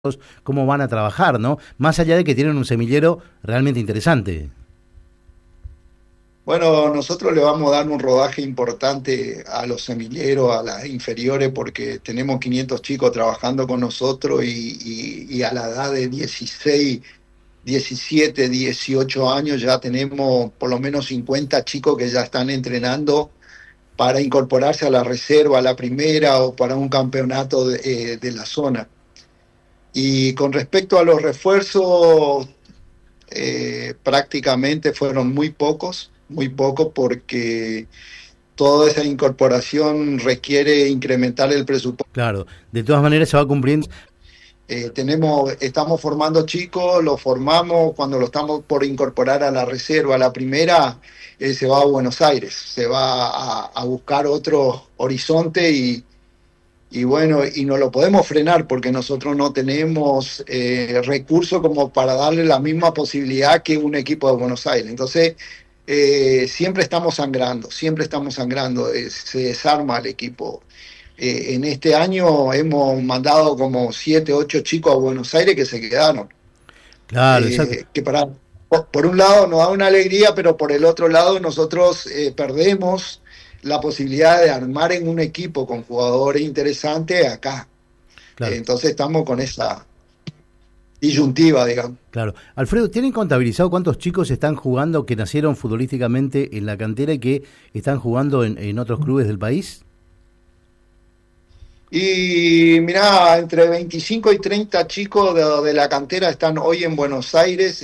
cómo van a trabajar, ¿no? Más allá de que tienen un semillero realmente interesante. Bueno, nosotros le vamos a dar un rodaje importante a los semilleros, a las inferiores, porque tenemos 500 chicos trabajando con nosotros y a la edad de 16, 17, 18 años ya tenemos por lo menos 50 chicos que ya están entrenando para incorporarse a la reserva, a la primera o para un campeonato de la zona. Y con respecto a los refuerzos, prácticamente fueron muy pocos porque toda esa incorporación requiere incrementar el presupuesto. Claro, de todas maneras se va cumpliendo. Estamos formando chicos, los formamos cuando lo estamos por incorporar a la reserva, a la primera, se va a Buenos Aires, se va a buscar otro horizonte y bueno, y no lo podemos frenar porque nosotros no tenemos recursos como para darle la misma posibilidad que un equipo de Buenos Aires. Entonces, siempre estamos sangrando, se desarma el equipo. En este año hemos mandado como 7, 8 chicos a Buenos Aires que se quedaron. Claro, exacto. Que por un lado nos da una alegría, pero por el otro lado nosotros perdemos la posibilidad de armar en un equipo con jugadores interesantes acá. Claro, Entonces estamos con esa disyuntiva, digamos. claro. Alfredo, ¿tienen contabilizado cuántos chicos están jugando que nacieron futbolísticamente en la cantera y que están jugando en otros clubes del país? Y mirá, entre 25 y 30 chicos de la cantera están hoy en Buenos Aires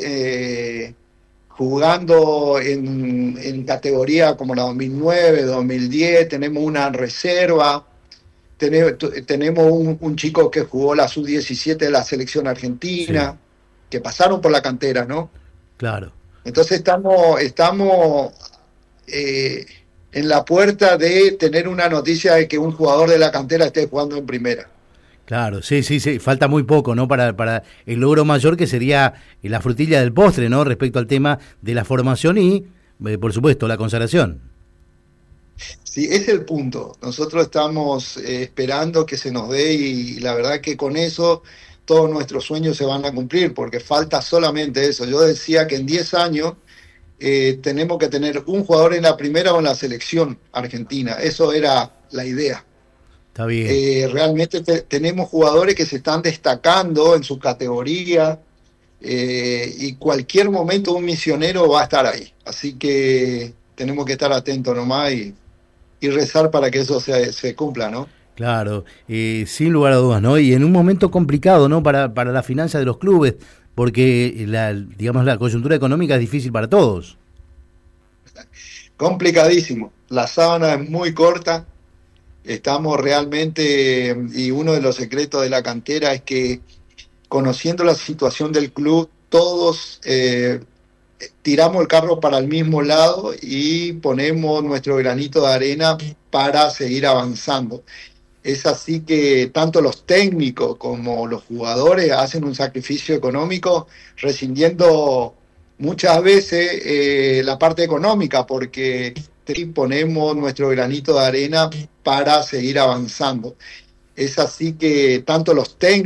jugando en categoría como la 2009, 2010. Tenemos una reserva, tenemos un chico que jugó la sub-17 de la selección Sí, argentina, que pasaron por la cantera, ¿no? claro. Entonces estamos eh, en la puerta de tener una noticia de que un jugador de la cantera esté jugando en primera. Claro, sí, sí, sí, falta muy poco, ¿no? Para el logro mayor que sería la frutilla del postre, ¿no? Respecto al tema de la formación y, por supuesto, la consagración. Sí, ese es el punto. Nosotros estamos esperando que se nos dé y la verdad que con eso todos nuestros sueños se van a cumplir porque falta solamente eso. Yo decía que en 10 años tenemos que tener un jugador en la primera o en la selección argentina. Eso era la idea. Está bien. Realmente tenemos jugadores que se están destacando en su categoría y cualquier momento un misionero va a estar ahí. Así que tenemos que estar atentos nomás y rezar para que eso se cumpla, ¿no? Claro, sin lugar a dudas, ¿no? Y en un momento complicado, ¿no? Para la finanza de los clubes, porque digamos, la coyuntura económica es difícil para todos. Complicadísimo. La sábana es muy corta. Estamos realmente, y uno de los secretos de la cantera es que conociendo la situación del club, todos tiramos el carro para el mismo lado y ponemos nuestro granito de arena para seguir avanzando. Es así que tanto los técnicos como los jugadores hacen un sacrificio económico, rescindiendo muchas veces la parte económica, porque ponemos nuestro granito de arena para seguir avanzando. Es así que tanto los técnicos